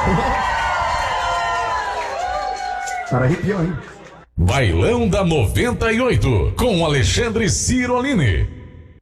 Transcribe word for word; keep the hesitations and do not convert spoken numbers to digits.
Cara, arrepiou, hein? Bailão da noventa e oito, com Alexandre Cirolini.